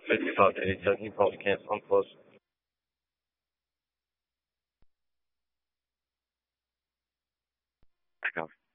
55 to 87, you probably can't, I'm close. Take off.